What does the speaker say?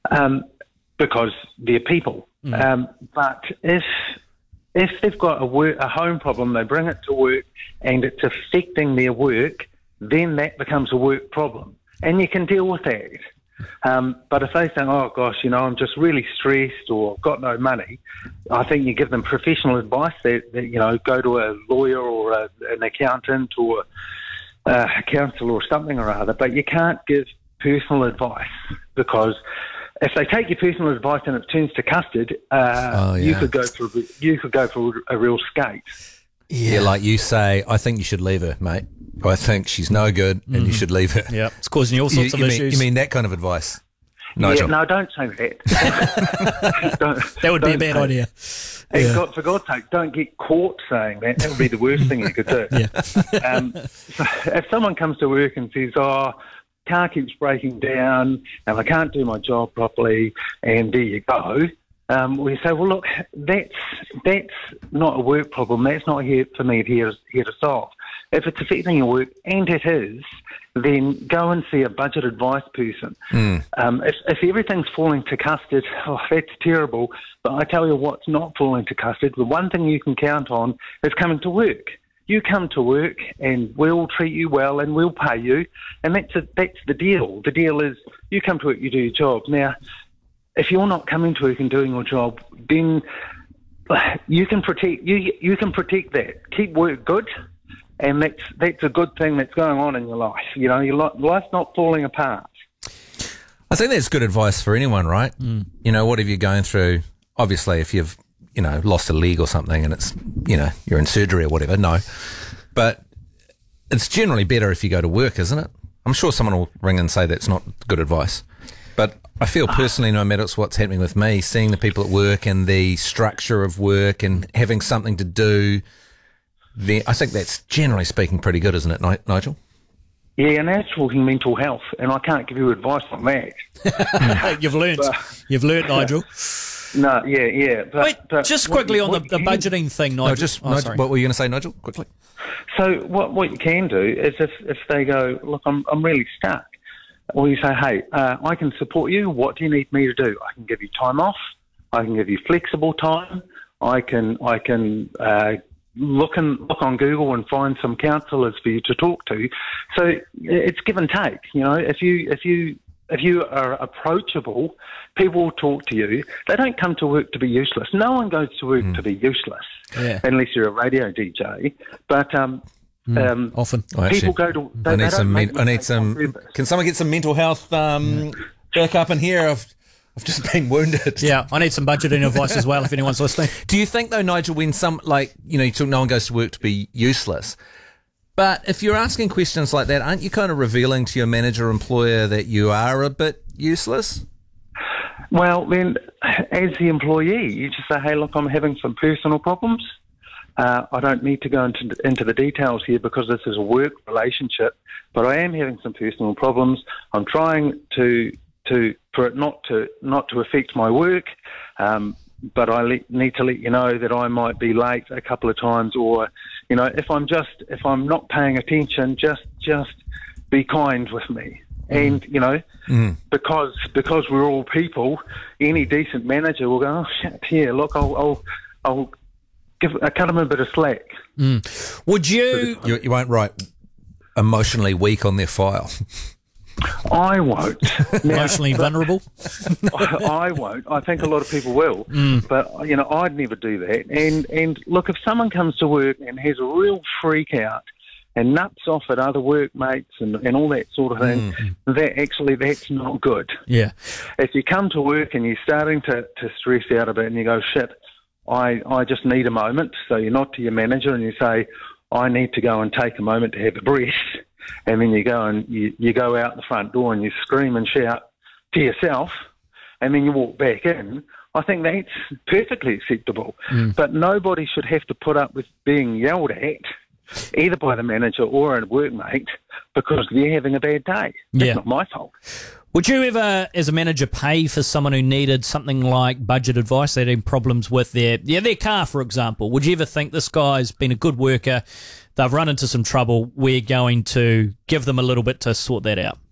because they're people. But if they've got a home problem, they bring it to work and it's affecting their work, then that becomes a work problem. And you can deal with that. But if they say, oh, gosh, I'm just really stressed or I've got no money, I think you give them professional advice that go to a lawyer or an accountant or a counsellor or something or other. But you can't give personal advice, because if they take your personal advice and it turns to custard, you could go for a real skate. Yeah, like you say, I think you should leave her, mate. I think she's no good and you should leave her. Yeah, it's causing you all sorts of issues. You mean that kind of advice? Nigel? Yeah, no, don't say that. That would be a bad idea. And for God's sake, don't get caught saying that. That would be the worst thing you could do. So if someone comes to work and says, car keeps breaking down and I can't do my job properly, and there you go, we say, well, look, that's not a work problem. That's not here for me here to solve. If it's affecting your work, and it is, then go and see a budget advice person. If everything's falling to custard, that's terrible. But I tell you what's not falling to custard. The one thing you can count on is coming to work. You come to work and we'll treat you well and we'll pay you. And that's the deal. The deal is you come to work, you do your job. Now, if you're not coming to work and doing your job, then you can protect that. Keep work good. And that's a good thing that's going on in your life. Your life's not falling apart. I think that's good advice for anyone, right? Whatever you're going through, obviously if you've, lost a leg or something and it's, you're in surgery or whatever, no. But it's generally better if you go to work, isn't it? I'm sure someone will ring and say that's not good advice. But I feel personally, no matter what's happening with me, seeing the people at work and the structure of work and having something to do, I think that's generally speaking pretty good, isn't it, Nigel? Yeah, and that's talking mental health, and I can't give you advice on that. You've learnt, Nigel. No, yeah. But just quickly on the budgeting thing, Nigel. Nigel, what were you going to say, Nigel? Quickly. So what you can do is if they go, look, I'm really stuck, or you say, hey, I can support you. What do you need me to do? I can give you time off. I can give you flexible time. I can look on Google and find some counsellors for you to talk to. So it's give and take. If you are approachable, people will talk to you. They don't come to work to be useless. No one goes to work to be useless, unless you're a radio DJ. But often people go to. I need some. Can someone get some mental health back up in here? I've just been wounded. Yeah, I need some budgeting advice as well if anyone's listening. Do you think, though, Nigel, when no one goes to work to be useless, but if you're asking questions like that, aren't you kind of revealing to your manager or employer that you are a bit useless? Well, then, as the employee, you just say, hey, look, I'm having some personal problems. I don't need to go into the details here because this is a work relationship, but I am having some personal problems. I'm trying for it not to affect my work, but I need to let you know that I might be late a couple of times, or if I'm not paying attention, just be kind with me. And because we're all people, any decent manager will go, oh shit, here, look, I'll cut him a bit of slack. Would you won't write emotionally weak on their file? I won't. Emotionally vulnerable? I won't. I think a lot of people will. But, I'd never do that. And look, if someone comes to work and has a real freak out and nuts off at other workmates and all that sort of thing, that's not good. Yeah. If you come to work and you're starting to stress out a bit and you go, shit, I just need a moment. So you nod to your manager and you say, I need to go and take a moment to have a breath. And then you go and you go out the front door and you scream and shout to yourself, and then you walk back in. I think that's perfectly acceptable. But nobody should have to put up with being yelled at, either by the manager or a workmate, because they're having a bad day. That's not my fault. Would you ever, as a manager, pay for someone who needed something like budget advice? They had problems with their car, for example. Would you ever think this guy's been a good worker, they've run into some trouble, we're going to give them a little bit to sort that out?